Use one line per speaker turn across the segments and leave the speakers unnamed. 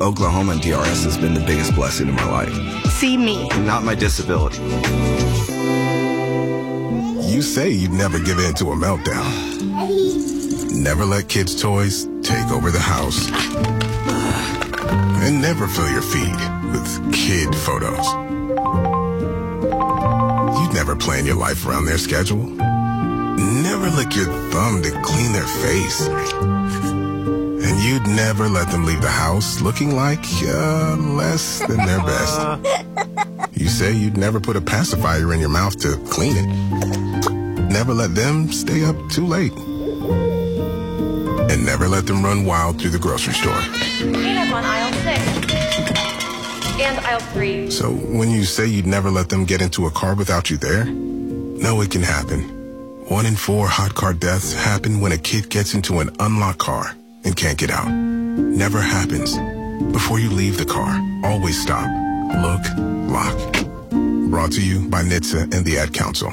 Oklahoma and DRS has been the biggest blessing in my life.
See me.
Not my disability.
You say you'd never give in to a meltdown. Never let kids' toys take over the house. And never fill your feed with kid photos. You'd never plan your life around their schedule. Never lick your thumb to clean their face. And you'd never let them leave the house looking like less than their best. You say you'd never put a pacifier in your mouth to clean it. Never let them stay up too late. And never let them run wild through the grocery store.
Peanuts on aisle 6. And aisle 3.
So when you say you'd never let them get into a car without you there, no, it can happen. 1 in 4 hot car deaths happen when a kid gets into an unlocked car and can't get out. Never happens. Before you leave the car, always stop, look, lock. Brought to you by NHTSA and the Ad Council.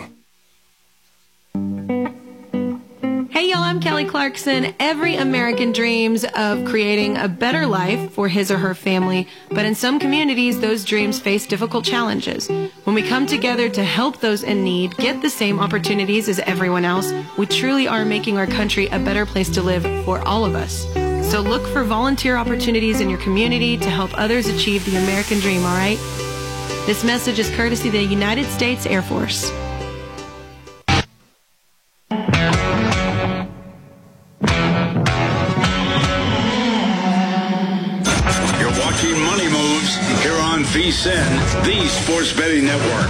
Hey y'all, I'm Kelly Clarkson. Every American dreams of creating a better life for his or her family, but in some communities, those dreams face difficult challenges. When we come together to help those in need get the same opportunities as everyone else, we truly are making our country a better place to live for all of us. So look for volunteer opportunities in your community to help others achieve the American dream, all right? This message is courtesy of the United States Air Force.
VSiN, the Sports Betting Network.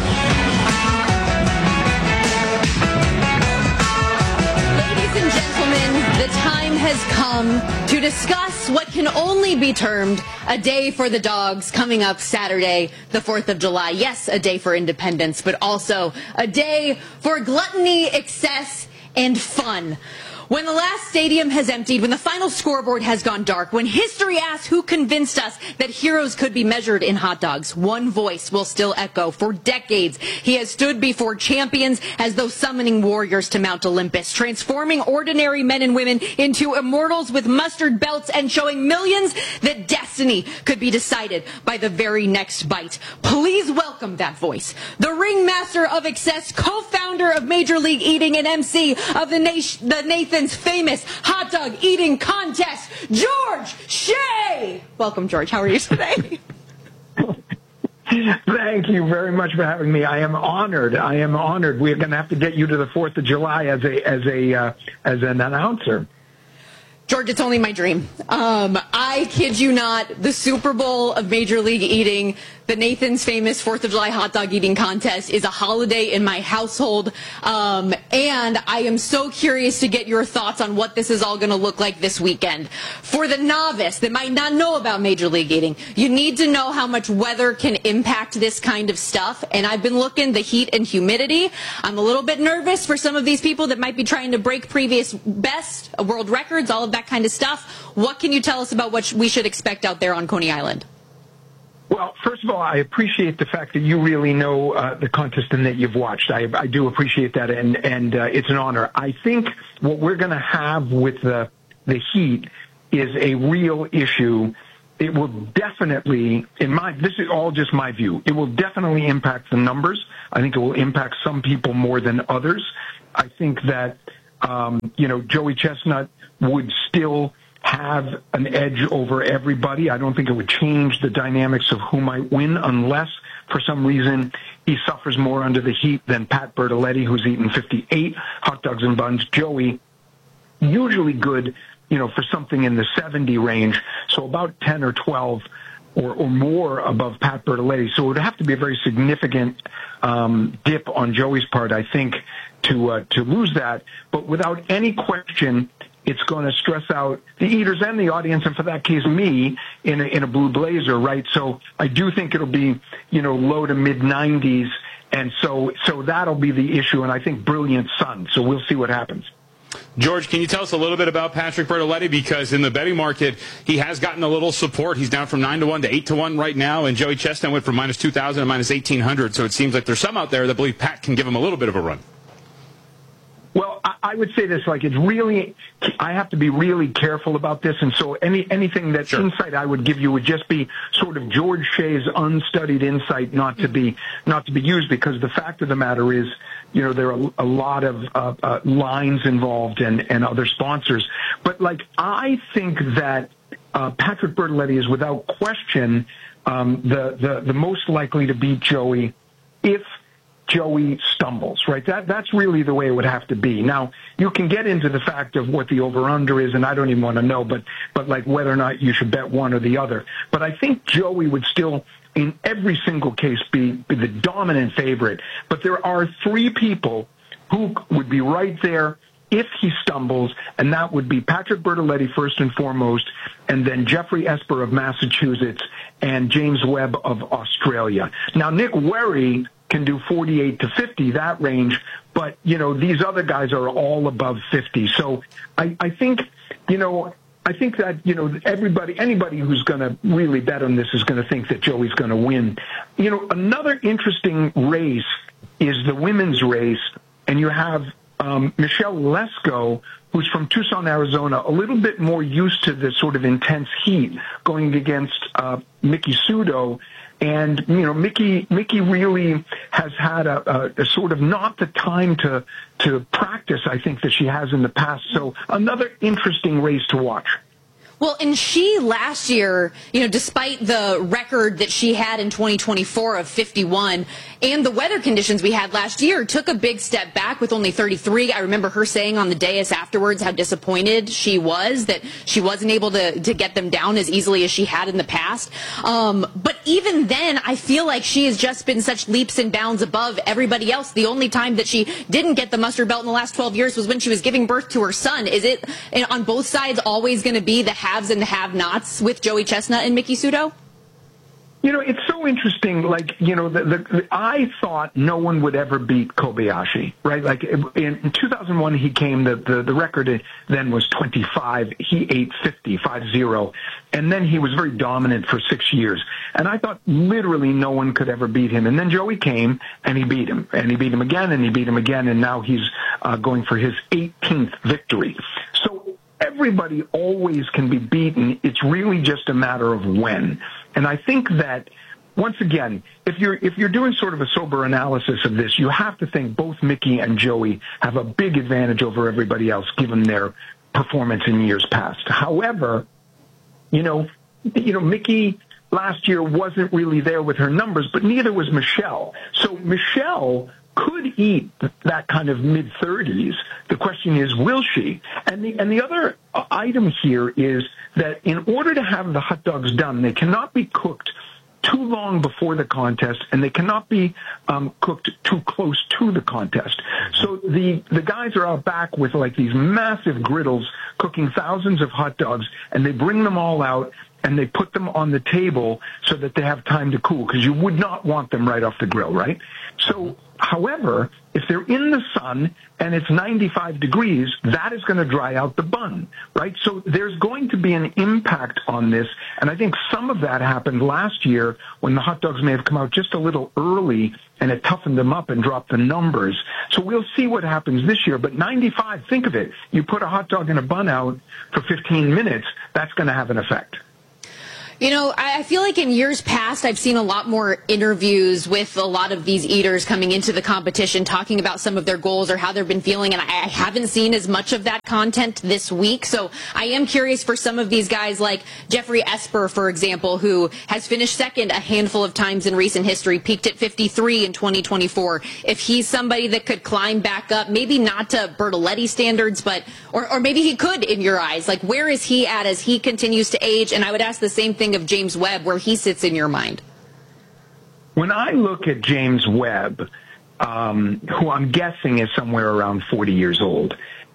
Ladies and gentlemen, the time has come to discuss what can only be termed a day for the dogs coming up Saturday, the 4th of July. Yes, a day for independence, but also a day for gluttony, excess, and fun. When the last stadium has emptied, when the final scoreboard has gone dark, when history asks who convinced us that heroes could be measured in hot dogs, one voice will still echo. For decades, he has stood before champions as though summoning warriors to Mount Olympus, transforming ordinary men and women into immortals with mustard belts and showing millions that destiny could be decided by the very next bite. Please welcome that voice, the ringmaster of excess, co-founder of Major League Eating and MC of the Nathan's famous hot dog eating contest, George Shea. Welcome, George. How are you today?
Thank you very much for having me. I am honored. We're going to have to get you to the 4th of July as an announcer.
George, it's only my dream. I kid you not, the Super Bowl of Major League Eating, the Nathan's famous 4th of July hot dog eating contest, is a holiday in my household. And I am so curious to get your thoughts on what this is all going to look like this weekend. For the novice that might not know about Major League Eating, you need to know how much weather can impact this kind of stuff. And I've been looking the heat and humidity. I'm a little bit nervous for some of these people that might be trying to break previous best, world records, all of that kind of stuff. What can you tell us about what we should expect out there on Coney Island?
Well, first of all, I appreciate the fact that you really know the contest and that you've watched. I do appreciate that, and it's an honor. I think what we're going to have with the heat is a real issue. It will definitely, this is all just my view, it will definitely impact the numbers. I think it will impact some people more than others. I think that, Joey Chestnut would still have an edge over everybody. I don't think it would change the dynamics of who might win unless, for some reason, he suffers more under the heat than Pat Bertoletti, who's eaten 58 hot dogs and buns. Joey, usually good, for something in the 70 range, so about 10 or 12 or more above Pat Bertoletti. So it would have to be a very significant dip on Joey's part, I think, to lose that. But without any question, it's going to stress out the eaters and the audience, and for that case, me in a blue blazer, right? So I do think it'll be, low to mid 90s, and so that'll be the issue. And I think brilliant sun. So we'll see what happens.
George, can you tell us a little bit about Patrick Bertoletti? Because in the betting market, he has gotten a little support. He's down from 9-1 to 8-1 right now, and Joey Chestnut went from minus 2,000 to minus 1,800. So it seems like there's some out there that believe Pat can give him a little bit of a run.
Well, I would say this, like, it's really, I have to be really careful about this, and so anything that insight I would give you would just be sort of George Shea's unstudied insight, not to be used, because the fact of the matter is, you know, there are a lot of lines involved and other sponsors. But, like, I think that Patrick Bertoletti is without question the most likely to beat Joey if Joey stumbles, right? That's really the way it would have to be. Now, you can get into the fact of what the over-under is, and I don't even want to know, but like whether or not you should bet one or the other. But I think Joey would still, in every single case, be the dominant favorite. But there are three people who would be right there if he stumbles, and that would be Patrick Bertoletti first and foremost, and then Jeffrey Esper of Massachusetts and James Webb of Australia. Now, Nick Werry can do 48 to 50, that range, but, you know, these other guys are all above 50. So I think, you know, I think that, you know, anybody who's going to really bet on this is going to think that Joey's going to win. You know, another interesting race is the women's race, and you have Michelle Lesko, who's from Tucson, Arizona, a little bit more used to this sort of intense heat, going against Miki Sudo. And, you know, Miki really has had a sort of not the time to practice, I think, that she has in the past. So another interesting race to watch.
Well, and she last year, you know, despite the record that she had in 2024 of 51 and the weather conditions we had last year, took a big step back with only 33. I remember her saying on the dais afterwards how disappointed she was that she wasn't able to get them down as easily as she had in the past. But even then, I feel like she has just been such leaps and bounds above everybody else. The only time that she didn't get the mustard belt in the last 12 years was when she was giving birth to her son. Is it on both sides always going to be the haves and the have-nots with Joey Chestnut and Miki Sudo?
You know, it's so interesting. Like, you know, I thought no one would ever beat Kobayashi, right? Like in 2001, he came. The record then was 25. He ate 50, and then he was very dominant for 6 years. And I thought literally no one could ever beat him. And then Joey came and he beat him, and he beat him again, and he beat him again, and now he's going for his 18th victory. So everybody always can be beaten. It's really just a matter of when. And I think that, once again, if you're doing sort of a sober analysis of this, you have to think both Miki and Joey have a big advantage over everybody else given their performance in years past. However, you know, Miki last year wasn't really there with her numbers, but neither was Michelle. So Michelle could eat that kind of mid-30s. The question is, will she? And the other item here is that in order to have the hot dogs done, they cannot be cooked too long before the contest, and they cannot be cooked too close to the contest. So the guys are out back with like these massive griddles cooking thousands of hot dogs, and they bring them all out and they put them on the table so that they have time to cool, because you would not want them right off the grill, right? So, however, if they're in the sun and it's 95 degrees, that is going to dry out the bun, right? So there's going to be an impact on this, and I think some of that happened last year when the hot dogs may have come out just a little early and it toughened them up and dropped the numbers. So we'll see what happens this year, but 95, think of it. You put a hot dog and a bun out for 15 minutes, that's going to have an effect.
You know, I feel like in years past, I've seen a lot more interviews with a lot of these eaters coming into the competition, talking about some of their goals or how they've been feeling, and I haven't seen as much of that content this week. So I am curious for some of these guys like Jeffrey Esper, for example, who has finished second a handful of times in recent history, peaked at 53 in 2024. If he's somebody that could climb back up, maybe not to Bertoletti standards, but or maybe he could in your eyes. Like, where is he at as he continues to age? And I would ask the same thing of James Webb, where he sits in your mind.
When I look at James Webb, who I'm guessing is somewhere around 40 years old,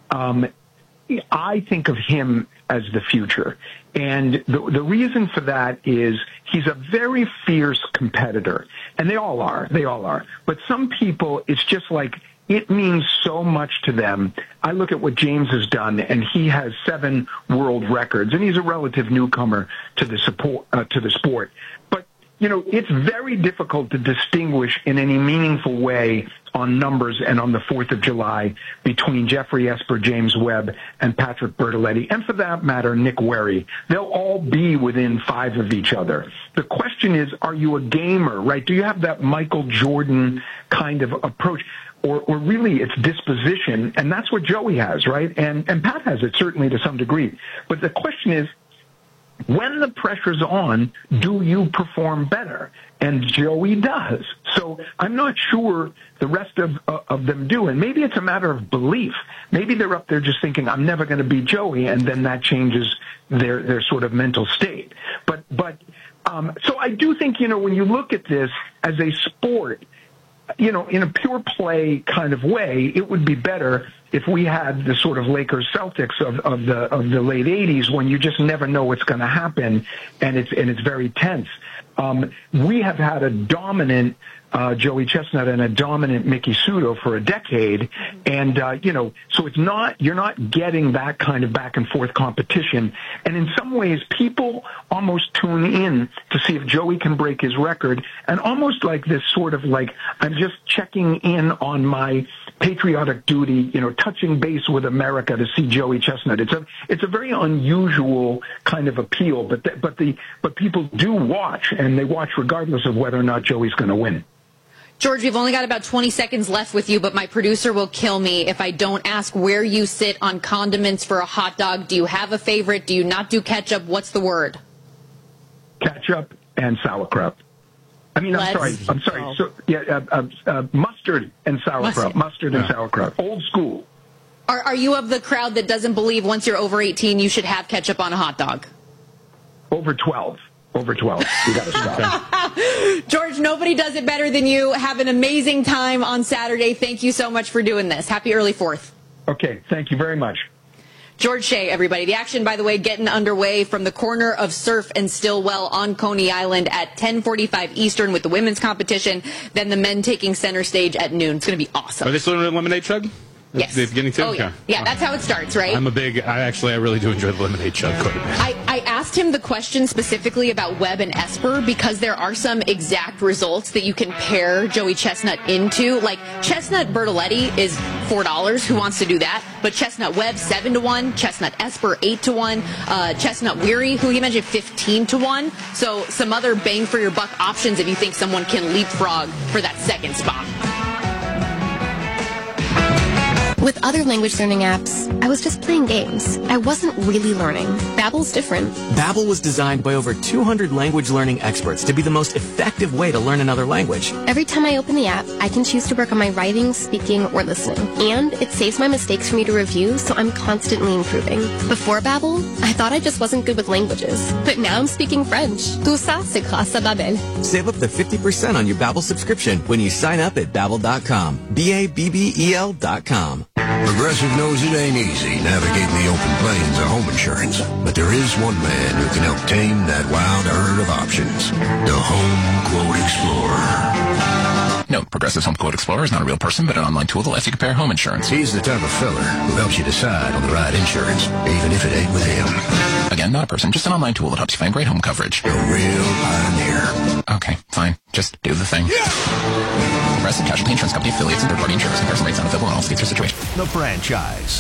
I think of him as the future. And the reason for that is he's a very fierce competitor. And they all are. But some people, it's just like, it means so much to them. I look at what James has done, and he has 7 world records, and he's a relative newcomer to the sport. But it's very difficult to distinguish in any meaningful way on numbers and on the 4th of July between Jeffrey Esper, James Webb, and Patrick Bertoletti, and for that matter, Nick Werry. They'll all be within 5 of each other. The question is, are you a gamer, right? Do you have that Michael Jordan kind of approach? Or really it's disposition, and that's what Joey has, right? And Pat has it certainly to some degree. But the question is, when the pressure's on, do you perform better? And Joey does. So I'm not sure the rest of them do. And maybe it's a matter of belief. Maybe they're up there just thinking, I'm never going to be Joey, and then that changes their sort of mental state. So I do think, when you look at this as a sport, in a pure play kind of way, it would be better if we had the sort of Lakers Celtics of the late 80s, when you just never know what's going to happen, and it's very tense. We have had a dominant Joey Chestnut and a dominant Mickey Sudo for a decade, and so you're not getting that kind of back and forth competition. And in some ways, people almost tune in to see if Joey can break his record, and almost like this sort of like, I'm just checking in on my patriotic duty, touching base with America to see Joey Chestnut. It's a very unusual kind of appeal, but people do watch, and they watch regardless of whether or not Joey's going to win.
George, we've only got about 20 seconds left with you, but my producer will kill me if I don't ask where you sit on condiments for a hot dog. Do you have a favorite? Do you not do ketchup? What's the word?
Ketchup and sauerkraut. I'm sorry. So, mustard and sauerkraut. Mustard and sauerkraut. Old school.
Are you of the crowd that doesn't believe once you're over 18 you should have ketchup on a hot dog?
Over 12. Over 12. You got to stop.
George, nobody does it better than you. Have an amazing time on Saturday. Thank you so much for doing this. Happy early 4th.
Okay. Thank you very much.
George Shea, everybody. The action, by the way, getting underway from the corner of Surf and Stillwell on Coney Island at 10:45 Eastern with the women's competition. Then the men taking center stage at noon. It's going to be awesome.
Are they still doing lemonade chug?
Yes.
The beginning too?
Oh, yeah.
Okay.
Yeah, that's how it starts, right?
I really do enjoy the lemonade chug quite a bit.
I asked him the question specifically about Webb and Esper because there are some exact results that you can pair Joey Chestnut into. Like, Chestnut Bertoletti is $4. Who wants to do that? But Chestnut Webb, 7-1. Chestnut Esper, 8-1. Chestnut Werry, who he mentioned, 15-1. So some other bang for your buck options if you think someone can leapfrog for that second spot.
With other language learning apps, I was just playing games. I wasn't really learning. Babbel's different.
Babbel was designed by over 200 language learning experts to be the most effective way to learn another language.
Every time I open the app, I can choose to work on my writing, speaking, or listening. And it saves my mistakes for me to review, so I'm constantly improving. Before Babbel, I thought I just wasn't good with languages. But now I'm speaking French. Tout ça, c'est grâce à Babbel.
Save up to 50% on your Babbel subscription when you sign up at Babbel.com. Babbel.com.
Progressive knows it ain't easy navigating the open plains of home insurance, but there is one man who can help tame that wild herd of options. The Home Quote Explorer.
Note, Progressive's Home Quote Explorer is not a real person, but an online tool that lets you compare home insurance.
He's the type of fella who helps you decide on the right insurance, even if it ain't with him.
Again, not a person, just an online tool that helps you find great home coverage.
A real pioneer.
Okay, fine. Just do the thing. Progressive Casualty Insurance Company affiliates and third-party insurers. Comparison rates not available in all states or situations.
The franchise.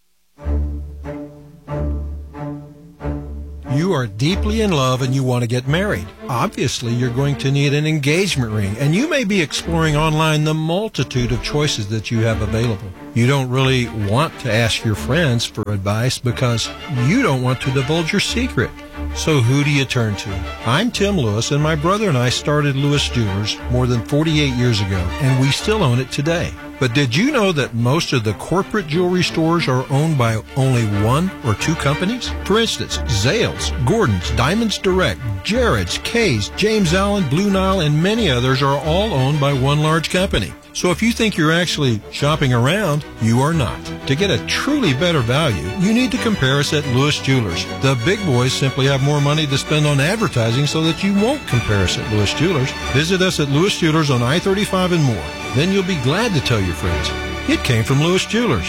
You are deeply in love and you want to get married. Obviously, you're going to need an engagement ring, and you may be exploring online the multitude of choices that you have available. You don't really want to ask your friends for advice because you don't want to divulge your secret. So who do you turn to? I'm Tim Lewis, and my brother and I started Lewis Jewelers more than 48 years ago, and we still own it today. But did you know that most of the corporate jewelry stores are owned by only one or two companies? For instance, Zales, Gordon's, Diamonds Direct, Jared's, Kay's, James Allen, Blue Nile, and many others are all owned by one large company. So if you think you're actually shopping around, you are not. To get a truly better value, you need to compare us at Lewis Jewelers. The big boys simply have more money to spend on advertising so that you won't compare us at Lewis Jewelers. Visit us at Lewis Jewelers on I-35 and more. Then you'll be glad to tell your friends. It came from Lewis Jewelers.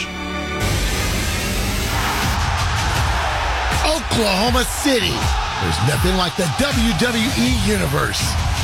Oklahoma City. There's nothing like the WWE Universe.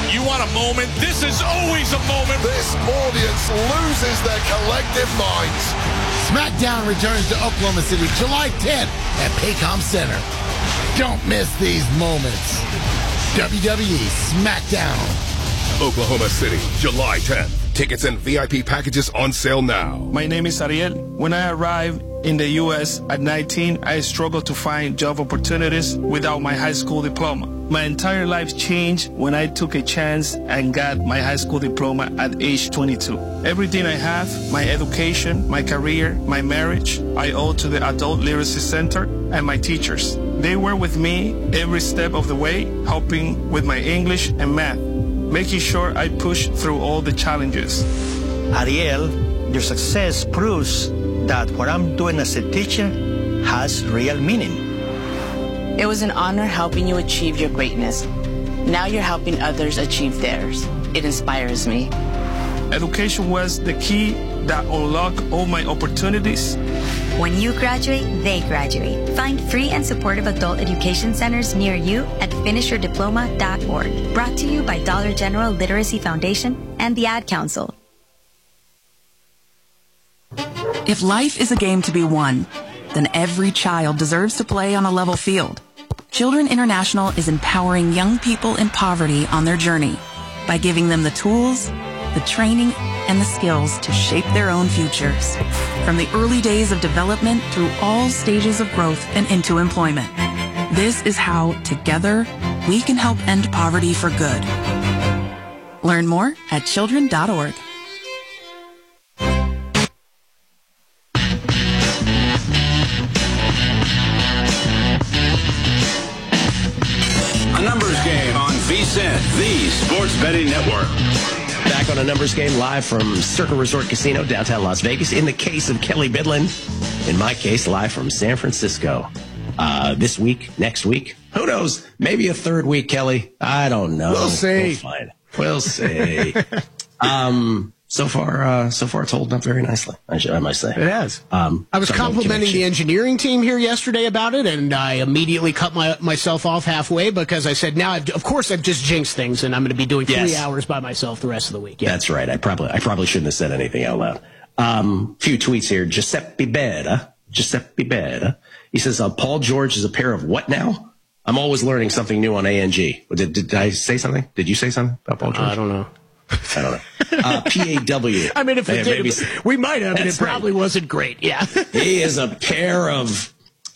You want a moment? This is always a moment.
This audience loses their collective minds.
SmackDown returns to Oklahoma City July 10th at Paycom Center. Don't miss these moments. WWE SmackDown.
Oklahoma City, July 10th. Tickets and VIP packages on sale now.
My name is Ariel. When I arrived in the U.S. at 19, I struggled to find job opportunities without my high school diploma. My entire life changed when I took a chance and got my high school diploma at age 22. Everything I have, my education, my career, my marriage, I owe to the Adult Literacy Center and my teachers. They were with me every step of the way, helping with my English and math, making sure I pushed through all the challenges.
Ariel, your success proves that what I'm doing as a teacher has real meaning.
It was an honor helping you achieve your greatness. Now you're helping others achieve theirs. It inspires me.
Education was the key that unlocked all my opportunities.
When you graduate, they graduate. Find free and supportive adult education centers near you at finishyourdiploma.org. Brought to you by Dollar General Literacy Foundation and the Ad Council.
If life is a game to be won, then every child deserves to play on a level field. Children International is empowering young people in poverty on their journey by giving them the tools, the training, and the skills to shape their own futures. From the early days of development through all stages of growth and into employment. This is how, together, we can help end poverty for good. Learn more at children.org.
A numbers game on VSiN, the Sports Betting Network.
Back on a numbers game live from Circle Resort Casino, downtown Las Vegas. In the case of Kelly Bidlin, in my case, live from San Francisco. This week, next week, who knows? Maybe a third week, Kelly. I don't know.
We'll see.
We'll see. So far it's holding up very nicely, I must say.
It has. I was complimenting the engineering team here yesterday about it, and I immediately cut myself off halfway because I said, now, of course, I've just jinxed things, and I'm going to be doing 3 hours by myself the rest of the week. Yeah.
That's right. I probably shouldn't have said anything out loud. Few tweets here. Giuseppe Beda. He says, Paul George is a pair of what now? I'm always learning something new on ANG. Did I say something? Did you say something about Paul George?
I don't know.
PAW.
I mean, if we did, we might have, and it probably wasn't great. Yeah.
He is a pair of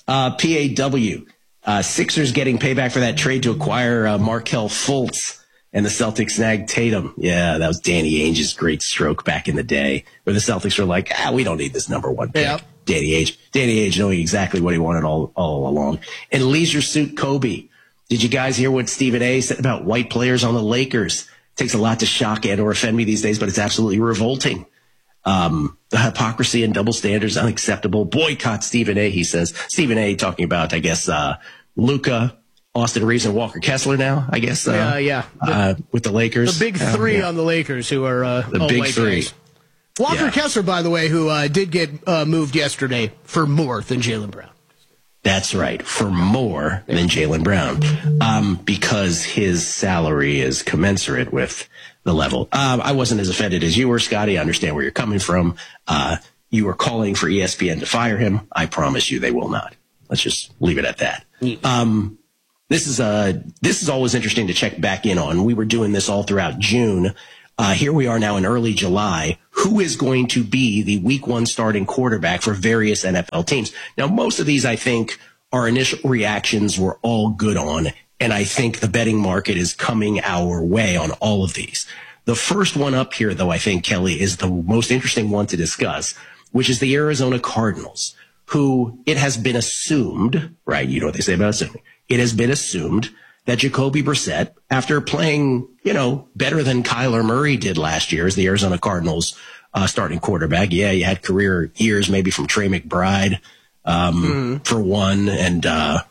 PAW. Sixers getting payback for that trade to acquire Markelle Fultz, and the Celtics snagged Tatum. Yeah, that was Danny Ainge's great stroke back in the day, where the Celtics were like, we don't need this number one pick. Yep. Danny Ainge knowing exactly what he wanted all along. And Leisure Suit Kobe. Did you guys hear what Stephen A. said about white players on the Lakers? Takes a lot to shock and or offend me these days, but it's absolutely revolting. The hypocrisy and double standards unacceptable. Boycott Stephen A., he says. Stephen A. talking about, I guess, Luka, Austin Reeves, and Walker Kessler now, I guess. With the Lakers.
The big three on the Lakers who are
the big three.
Guys. Walker Kessler, by the way, who did get moved yesterday for more than Jaylen Brown.
That's right, for more than Jaylen Brown, because his salary is commensurate with the level. I wasn't as offended as you were, Scotty. I understand where you're coming from. You were calling for ESPN to fire him. I promise you they will not. Let's just leave it at that. This is always interesting to check back in on. We were doing this all throughout June. Here we are now in early July. Who is going to be the week one starting quarterback for various NFL teams? Now, most of these, I think, our initial reactions were all good on, and I think the betting market is coming our way on all of these. The first one up here, though, I think, Kelly, is the most interesting one to discuss, which is the Arizona Cardinals, who it has been assumed, right? You know what they say about assuming. It has been assumed that Jacoby Brissett, after playing, better than Kyler Murray did last year as the Arizona Cardinals starting quarterback. Yeah, you had career years maybe from Trey McBride for one, and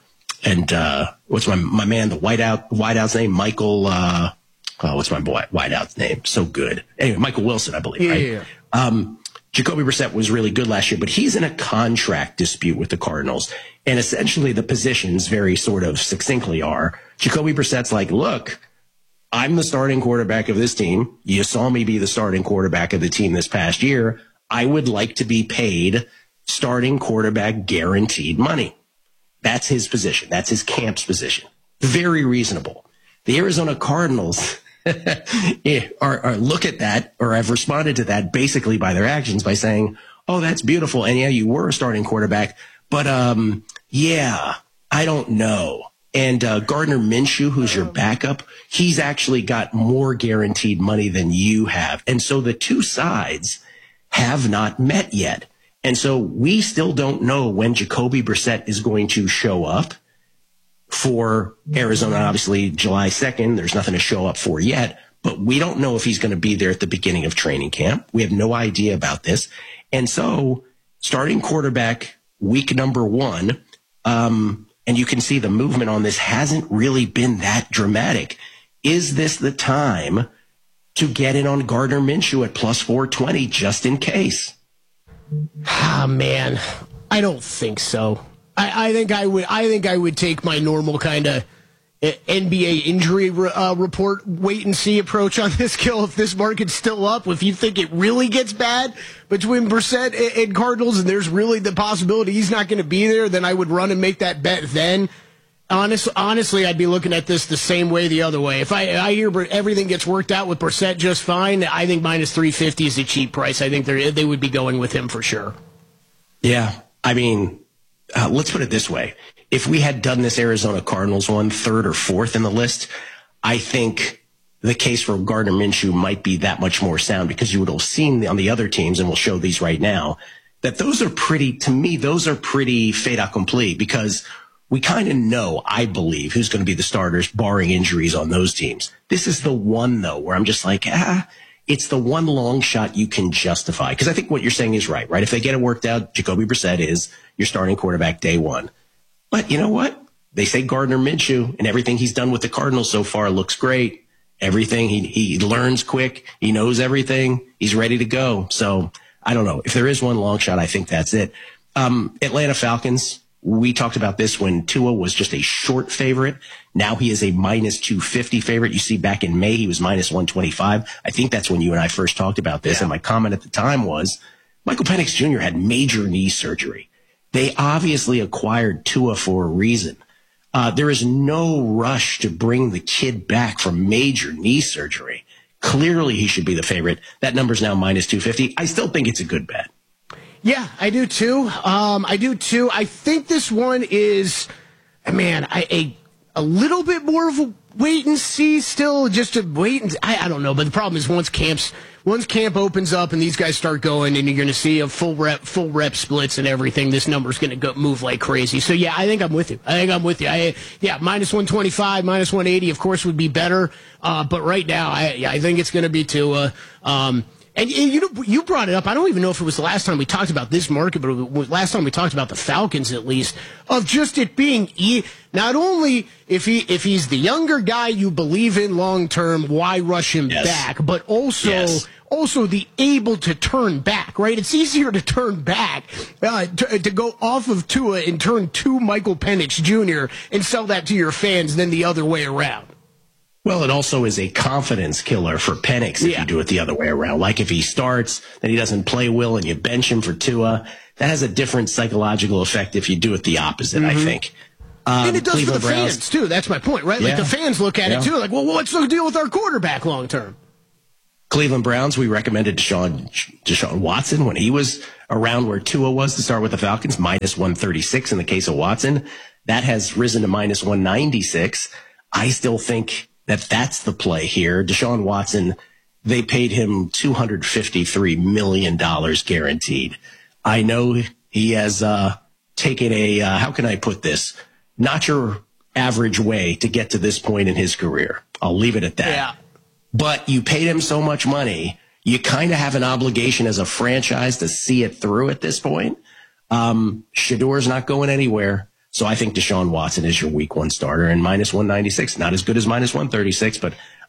what's my man, the wideout's name, Michael. What's my boy wideout's name? So good. Anyway, Michael Wilson, I believe. Right? Yeah. Jacoby Brissett was really good last year, but he's in a contract dispute with the Cardinals. And essentially the positions very sort of succinctly are, Jacoby Brissett's like, look, I'm the starting quarterback of this team. You saw me be the starting quarterback of the team this past year. I would like to be paid starting quarterback guaranteed money. That's his position. That's his camp's position. Very reasonable. The Arizona Cardinals are look at that, or have responded to that basically by their actions by saying, oh, that's beautiful. And yeah, you were a starting quarterback, but yeah, I don't know. And Gardner Minshew, who's your backup, he's actually got more guaranteed money than you have. And so the two sides have not met yet. And so we still don't know when Jacoby Brissett is going to show up for Arizona. Obviously, July 2nd, there's nothing to show up for yet, but we don't know if he's going to be there at the beginning of training camp. We have no idea about this. And so starting quarterback week number 1, and you can see the movement on this hasn't really been that dramatic. Is this the time to get in on Gardner Minshew at plus 420 just in case?
Ah, man, I don't think so. I think I would take my normal kind of NBA injury report wait and see approach on this, Kill. If this market's still up, if you think it really gets bad between Brissett and Cardinals, and there's really the possibility he's not going to be there, then I would run and make that bet then. Honestly, I'd be looking at this the same way the other way. If I hear everything gets worked out with Brissett just fine, I think minus 350 is a cheap price. I think they would be going with him for sure.
Yeah, I mean, let's put it this way. If we had done this Arizona Cardinals one, 3rd or 4th in the list, I think the case for Gardner Minshew might be that much more sound, because you would have seen on the other teams, and we'll show these right now, that those are pretty fait accompli, because we kind of know, I believe, who's going to be the starters, barring injuries on those teams. This is the one, though, where I'm just like, it's the one long shot you can justify. Because I think what you're saying is right? If they get it worked out, Jacoby Brissett is your starting quarterback day 1. But you know what? They say Gardner Minshew, and everything he's done with the Cardinals so far looks great. Everything, he learns quick. He knows everything. He's ready to go. So I don't know. If there is one long shot, I think that's it. Atlanta Falcons. We talked about this when Tua was just a short favorite. Now he is a minus 250 favorite. You see, back in May, he was minus 125. I think that's when you and I first talked about this. Yeah. And my comment at the time was, Michael Penix Jr. had major knee surgery. They obviously acquired Tua for a reason. There is no rush to bring the kid back from major knee surgery. Clearly, he should be the favorite. That number's now minus 250. I still think it's a good bet.
Yeah, I do too. I think this one is, man, a little bit more of a wait and see still, just to wait and I don't know. But the problem is once camp opens up and these guys start going, and you're going to see a full rep splits and everything, this number's going to move like crazy. So yeah, I think I'm with you. Minus 125, minus 180, of course, would be better. But right now, I think it's going to be Tua. And you brought it up. I don't even know if it was the last time we talked about this market, but it was last time we talked about the Falcons, at least, of just it being not only if he's the younger guy you believe in long term, why rush him back, but also the able to turn back, right? It's easier to turn back, to go off of Tua and turn to Michael Penix Jr. and sell that to your fans than the other way around.
Well, it also is a confidence killer for Penix if you do it the other way around. Like if he starts, then he doesn't play well, and you bench him for Tua. That has a different psychological effect if you do it the opposite, I think.
And it does Cleveland for the fans, too. That's my point, right? Like the fans look at it, too. Like, well, what's the deal with our quarterback long term?
Cleveland Browns, we recommended Deshaun Watson when he was around where Tua was to start with the Falcons, minus 136 in the case of Watson. That has risen to minus 196. I still think that's the play here. Deshaun Watson, they paid him $253 million guaranteed. I know he has taken a, how can I put this, not your average way to get to this point in his career. I'll leave it at that. Yeah. But you paid him so much money, you kind of have an obligation as a franchise to see it through at this point. Shador's not going anywhere. So I think Deshaun Watson is your week 1 starter, and minus 196, not as good as minus 136, but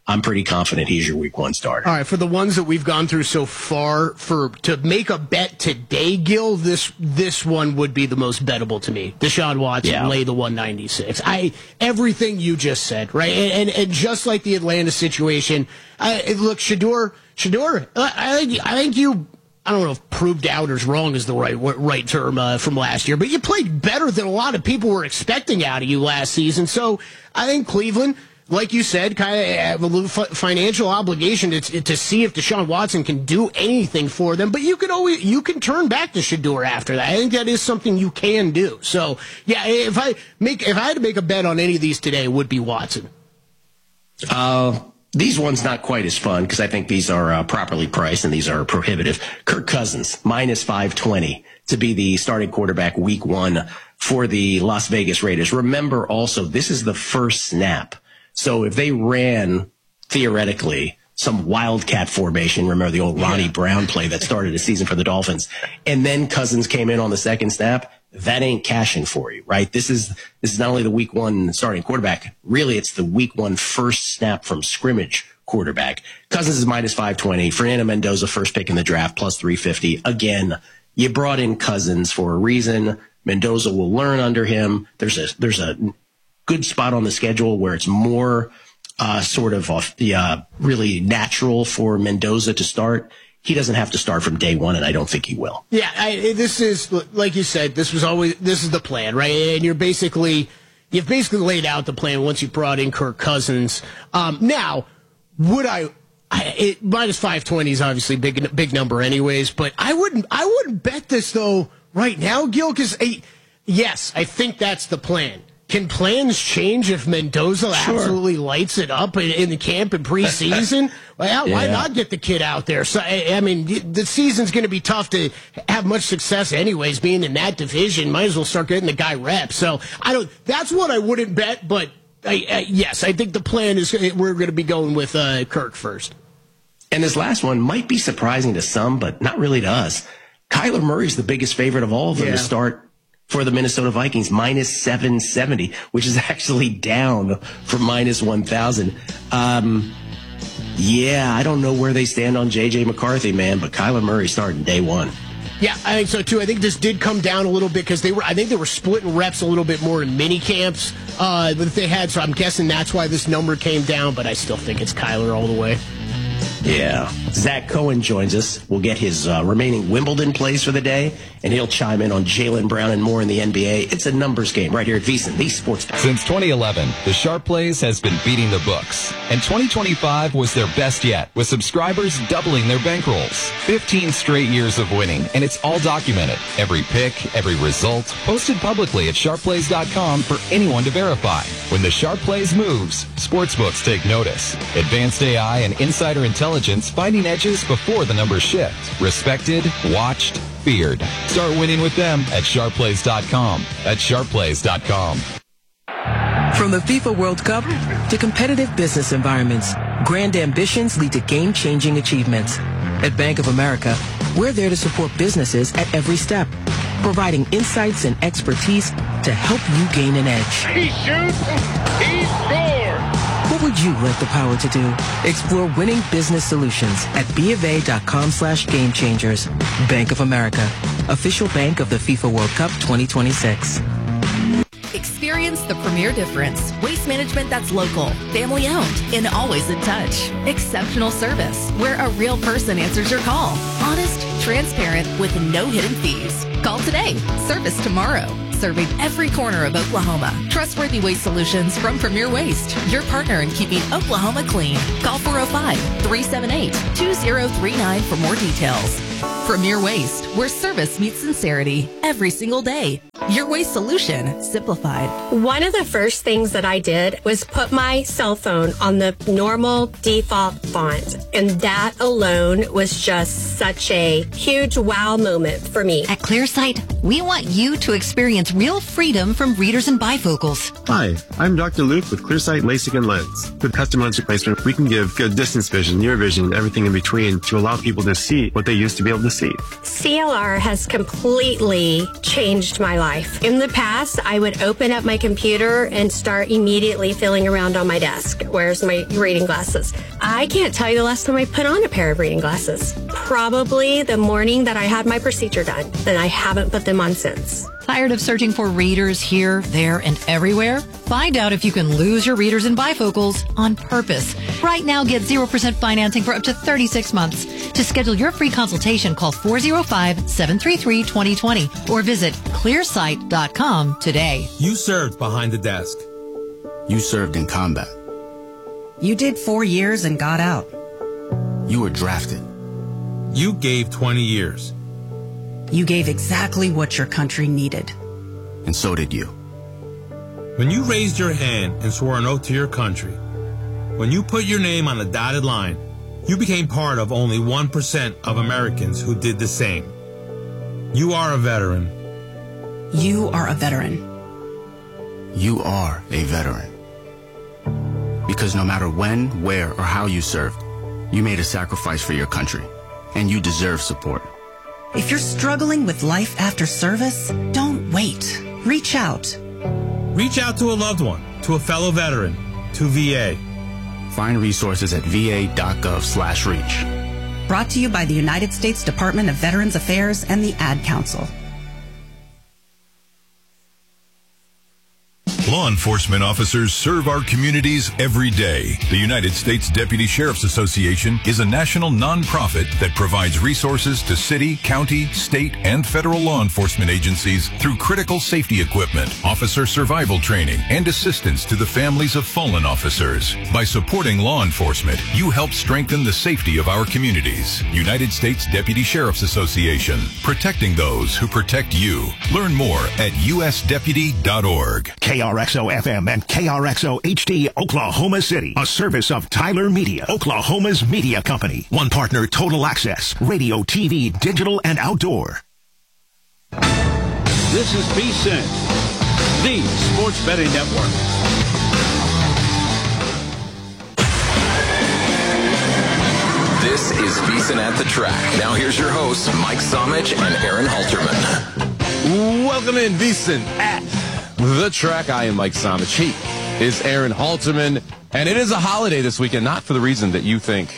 I'm pretty confident he's your week 1 starter.
All right, for the ones that we've gone through so far, to make a bet today, Gil, this one would be the most bettable to me. Deshaun Watson, lay the 196. Everything you just said, right? And just like the Atlanta situation, look, Shedeur, I think you, I don't know if proved doubters wrong is the right term from last year, but you played better than a lot of people were expecting out of you last season. So I think Cleveland, like you said, kind of have a little financial obligation to see if Deshaun Watson can do anything for them. But you can turn back to Shedeur after that. I think that is something you can do. So yeah, if I had to make a bet on any of these today, it would be Watson.
These ones not quite as fun because I think these are properly priced and these are prohibitive. Kirk Cousins, minus 520 to be the starting quarterback week 1 for the Las Vegas Raiders. Remember also, this is the first snap. So if they ran, theoretically, some wildcat formation, remember the old Ronnie Brown play that started the season for the Dolphins, and then Cousins came in on the second snap, that ain't cashing for you, right? This is not only the week 1 starting quarterback, really it's the week 1 first snap from scrimmage quarterback. Cousins is minus 520. Fernando Mendoza, first pick in the draft, plus 350. Again, you brought in Cousins for a reason. Mendoza will learn under him. There's a good spot on the schedule where it's more really natural for Mendoza to start. He doesn't have to start from day 1, and I don't think he will.
Yeah, this is, like you said, this is the plan, right? And you've basically laid out the plan once you brought in Kirk Cousins. Now, would minus 520 is obviously big number anyways, but I wouldn't bet this though right now, Gil, because yes, I think that's the plan. Can plans change if Mendoza absolutely lights it up in the camp in preseason? Well, why not get the kid out there? So, I mean, the season's going to be tough to have much success anyways, being in that division. Might as well start getting the guy reps. So, that's what I wouldn't bet, but yes, I think the plan is we're going to be going with Kirk first.
And this last one might be surprising to some, but not really to us. Kyler Murray's the biggest favorite of all of them to start for the Minnesota Vikings, minus 770, which is actually down from minus 1,000. I don't know where they stand on J.J. McCarthy, man, but Kyler Murray starting day 1.
Yeah, I think so too. I think this did come down a little bit because I think they were splitting reps a little bit more in mini camps that they had. So I'm guessing that's why this number came down, but I still think it's Kyler all the way.
Yeah. Zach Cohen joins us. We'll get his remaining Wimbledon plays for the day, and he'll chime in on Jaylen Brown and more in the NBA. It's a numbers game right here at VSiN, the Sports Betting.
Since 2011, the Sharp Plays has been beating the books, and 2025 was their best yet, with subscribers doubling their bankrolls. 15 straight years of winning, and it's all documented. Every pick, every result, posted publicly at sharpplays.com for anyone to verify. When the Sharp Plays moves, sportsbooks take notice. Advanced AI and insider intelligence finding edges before the numbers shift. Respected, watched, feared. Start winning with them at sharpplays.com. That's sharpplays.com.
From the FIFA World Cup to competitive business environments, grand ambitions lead to game-changing achievements. At Bank of America, we're there to support businesses at every step, providing insights and expertise to help you gain an edge.
He shoots, he scores!
What would you like the power to do? Explore winning business solutions at BofA.com/gamechangers. Bank of America, official bank of the FIFA World Cup 2026.
Experience the premier difference. Waste management that's local, family owned, and always in touch. Exceptional service where a real person answers your call. Honest, transparent, with no hidden fees. Call today. Service tomorrow. Serving every corner of Oklahoma. Trustworthy waste solutions from Premier Waste. Your partner in keeping Oklahoma clean. Call 405-378-2039 for more details. Premier Waste, where service meets sincerity every single day. Your waste solution simplified.
One of the first things that I did was put my cell phone on the normal default font. And that alone was just such a huge wow moment for me.
At ClearSight, we want you to experience real freedom from readers and bifocals.
Hi, I'm Dr. Luke with ClearSight LASIK and Lens. With custom lens replacement, we can give good distance vision, near vision, and everything in between to allow people to see what they used to be able to see succeed.
CLR has completely changed my life. In the past, I would open up my computer and start immediately feeling around on my desk. Where's my reading glasses? I can't tell you the last time I put on a pair of reading glasses. Probably the morning that I had my procedure done. Then I haven't put them on since.
Tired of searching for readers here, there, and everywhere? Find out if you can lose your readers and bifocals on purpose. Right now, get 0% financing for up to 36 months. To schedule your free consultation, call 405-733-2020 or visit clearsight.com today.
You served behind the desk.
You served in combat.
You did 4 years and got out.
You were drafted.
You gave 20 years.
You gave exactly what your country needed.
And so did you.
When you raised your hand and swore an oath to your country, when you put your name on a dotted line, you became part of only 1% of Americans who did the same. You are a veteran.
You are a veteran.
You are a veteran. Because no matter when, where, or how you served, you made a sacrifice for your country, and you deserve support.
If you're struggling with life after service, don't wait. Reach out.
Reach out to a loved one, to a fellow veteran, to VA.
Find resources at va.gov/reach.
Brought to you by the United States Department of Veterans Affairs and the Ad Council.
Law enforcement officers serve our communities every day. The United States Deputy Sheriff's Association is a national nonprofit that provides resources to city, county, state, and federal law enforcement agencies through critical safety equipment, officer survival training, and assistance to the families of fallen officers. By supporting law enforcement, you help strengthen the safety of our communities. United States Deputy Sheriff's Association, protecting those who protect you. Learn more at usdeputy.org.
KRXO-FM and KRXO-HD, Oklahoma City. A service of Tyler Media, Oklahoma's media company. One partner, Total Access, radio, TV, digital, and outdoor.
This is VSiN, the Sports Betting Network.
This is VSiN at the Track. Now here's your hosts, Mike Somich and Aaron Halterman.
Welcome in, VSiN at the Track. I am Mike Somich. He is Aaron Halterman. And it is a holiday this weekend, not for the reason that you think.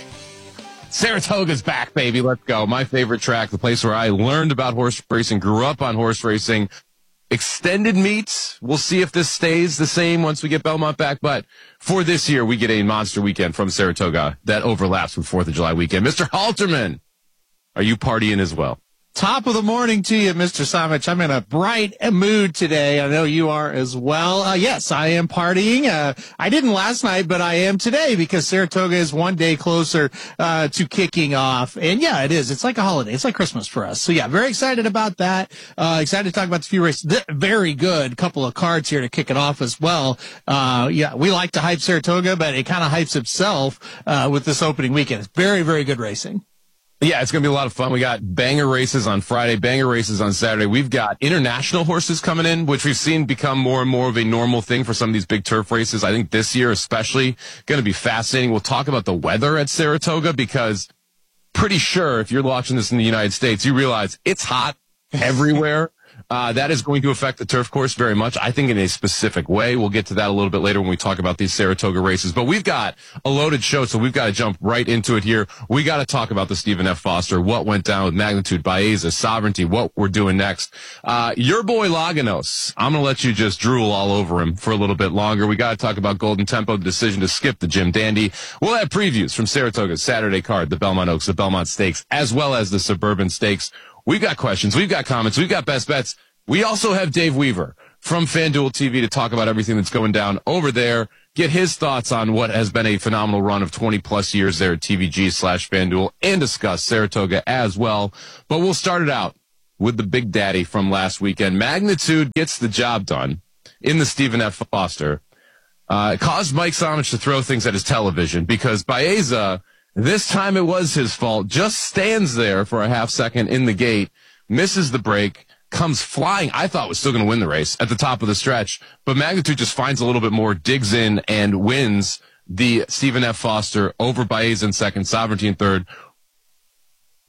Saratoga's back, baby. Let's go. My favorite track, the place where I learned about horse racing, grew up on horse racing. Extended meets. We'll see if this stays the same once we get Belmont back. But for this year, we get a monster weekend from Saratoga that overlaps with 4th of July weekend. Mr. Halterman, are you partying as well?
Top of the morning to you, Mr. Somich. I'm in a bright mood today. I know you are as well. Yes, I am partying. I didn't last night, but I am today because Saratoga is one day closer to kicking off. And yeah, it is. It's like a holiday. It's like Christmas for us. So yeah, very excited about that. Excited to talk about the few races. Very good couple of cards here to kick it off as well. Yeah, we like to hype Saratoga, but it kind of hypes itself with this opening weekend. It's very, very good racing.
Yeah, it's going to be a lot of fun. We got banger races on Friday, banger races on Saturday. We've got international horses coming in, which we've seen become more and more of a normal thing for some of these big turf races. I think this year especially going to be fascinating. We'll talk about the weather at Saratoga because pretty sure if you're watching this in the United States, you realize it's hot everywhere. That is going to affect the turf course very much, I think, in a specific way. We'll get to that a little bit later when we talk about these Saratoga races. But we've got a loaded show, so we've got to jump right into it here. We got to talk about the Stephen F. Foster, what went down with Magnitude, Baeza, Sovereignty, what we're doing next. Your boy Laganos, I'm going to let you just drool all over him for a little bit longer. We got to talk about Golden Tempo, the decision to skip the Jim Dandy. We'll have previews from Saratoga's Saturday card, the Belmont Oaks, the Belmont Stakes, as well as the Suburban Stakes. We've got questions. We've got comments. We've got best bets. We also have Dave Weaver from FanDuel TV to talk about everything that's going down over there, get his thoughts on what has been a phenomenal run of 20-plus years there at TVG/FanDuel, and discuss Saratoga as well. But we'll start it out with the Big Daddy from last weekend. Magnitude gets the job done in the Stephen F. Foster. It caused Mike Somich to throw things at his television because Baeza, this time it was his fault, just stands there for a half second in the gate, misses the break, comes flying. I thought was still going to win the race at the top of the stretch, but Magnitude just finds a little bit more, digs in, and wins the Stephen F. Foster over Baeza in second, Sovereignty in third.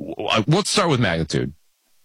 let's start with Magnitude.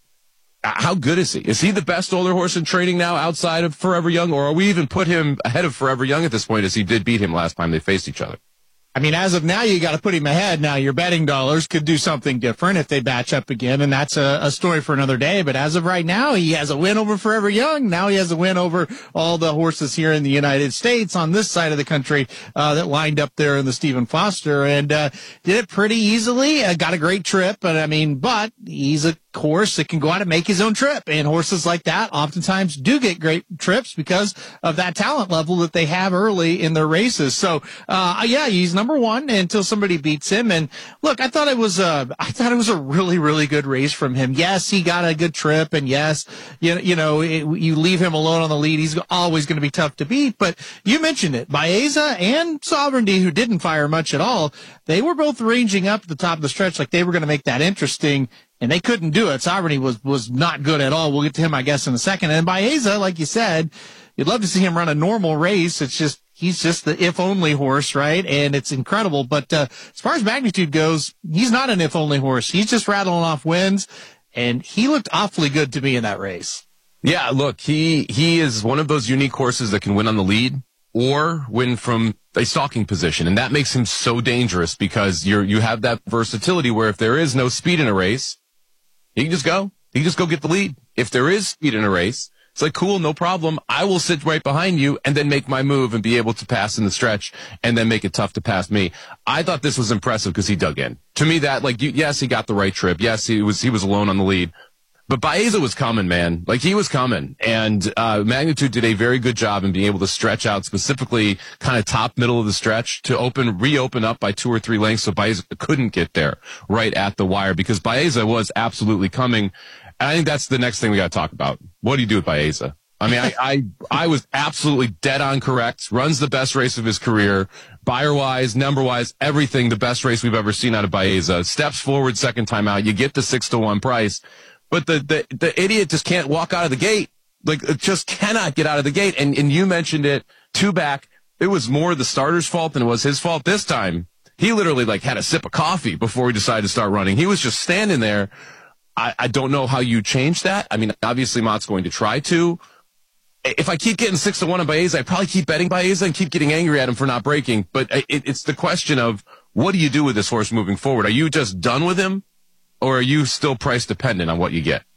How good is he? Is he the best older horse in training now outside of Forever Young, or are we even put him ahead of Forever Young at this point, as he did beat him last time they faced each other?
I mean, as of now, you got to put him ahead. Now, your betting dollars could do something different if they match up again, and that's a story for another day. But as of right now, he has a win over Forever Young. Now he has a win over all the horses here in the United States on this side of the country that lined up there in the Stephen Foster, and did it pretty easily. Got a great trip, but he's a horse that can go out and make his own trip, and horses like that oftentimes do get great trips because of that talent level that they have early in their races. So he's number one until somebody beats him. And look, I thought it was a really, really good race from him. Yes, he got a good trip, and yes, you leave him alone on the lead, he's always going to be tough to beat. But you mentioned it, Baeza and Sovereignty, who didn't fire much at all, they were both ranging up at the top of the stretch like they were going to make that interesting, and they couldn't do it. Sovereignty was not good at all. We'll get to him, I guess, in a second. And Baeza, like you said, you'd love to see him run a normal race. He's just the if-only horse, right? And it's incredible. But as far as Magnitude goes, he's not an if-only horse. He's just rattling off wins, and he looked awfully good to me in that race.
Yeah, look, he is one of those unique horses that can win on the lead or win from a stalking position, and that makes him so dangerous because you have that versatility where if there is no speed in a race, he can just go get the lead. If there is speed in a race, it's like, cool, no problem. I will sit right behind you and then make my move and be able to pass in the stretch and then make it tough to pass me. I thought this was impressive because he dug in. To me, that, yes, he got the right trip. Yes, he was alone on the lead. But Baeza was coming, man. He was coming. And Magnitude did a very good job in being able to stretch out, specifically kind of top middle of the stretch, to reopen up by 2 or 3 lengths so Baeza couldn't get there right at the wire, because Baeza was absolutely coming. And I think that's the next thing we got to talk about. What do you do with Baeza? I mean, I was absolutely dead on correct. Runs the best race of his career. Buyer-wise, number-wise, everything, the best race we've ever seen out of Baeza. Steps forward second time out. You get the 6-1 price. But the idiot just can't walk out of the gate. Just cannot get out of the gate. And you mentioned it, 2 back. It was more the starter's fault than it was his fault this time. He literally had a sip of coffee before he decided to start running. He was just standing there. I don't know how you change that. I mean, obviously Mott's going to try to. If I keep getting 6-1 on Baeza, I probably keep betting Baeza and keep getting angry at him for not breaking. But it's the question of, what do you do with this horse moving forward? Are you just done with him? Or are you still price dependent on what you get?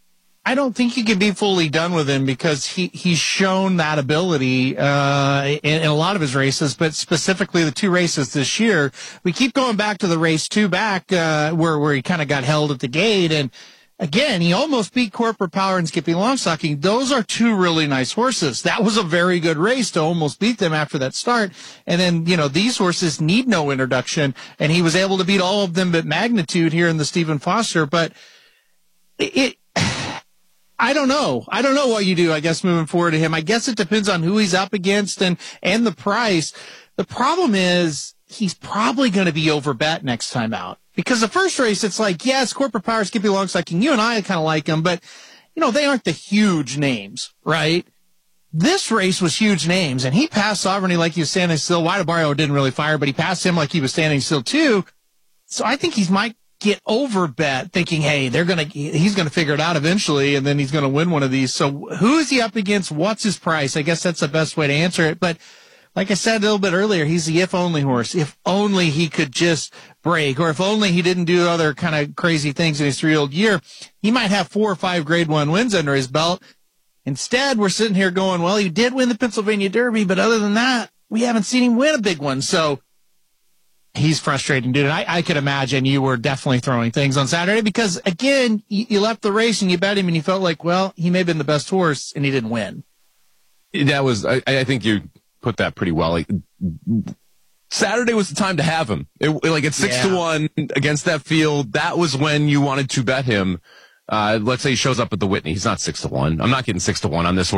I don't think you can be fully done with him because he's shown that ability in a lot of his races, but specifically the 2 races this year. We keep going back to the race 2 back where he kind of got held at the gate, and again, he almost beat Corporate Power and Skippy Longstocking. Those are 2 really nice horses. That was a very good race to almost beat them after that start. And then, these horses need no introduction, and he was able to beat all of them but Magnitude here in the Stephen Foster. But I don't know. I don't know what you do, I guess, moving forward to him. I guess it depends on who he's up against and the price. The problem is he's probably going to be overbet next time out. Because the first race, it's yes, Corporate Power, Skippy Longstocking, you and I kind of like them, but, they aren't the huge names, right? This race was huge names, and he passed Sovereignty like he was standing still. Waidabario didn't really fire, but he passed him like he was standing still, too. So I think he might get overbet, thinking, hey, he's going to figure it out eventually, and then he's going to win one of these. So who is he up against? What's his price? I guess that's the best way to answer it, but like I said a little bit earlier, he's the if-only horse. If only he could just break, or if only he didn't do other kind of crazy things in his 3-year-old year, he might have 4 or 5 Grade 1 wins under his belt. Instead, we're sitting here going, well, he did win the Pennsylvania Derby, but other than that, we haven't seen him win a big one. So he's frustrating, dude. And I could imagine you were definitely throwing things on Saturday because, again, you left the race and you bet him and you felt like, well, he may have been the best horse and he didn't win.
That was, I think you put that pretty well. Saturday was the time to have him. At 6-1 against that field, that was when you wanted to bet him. Let's say he shows up at the Whitney. He's not 6-1. I'm not getting 6-1 on this horse.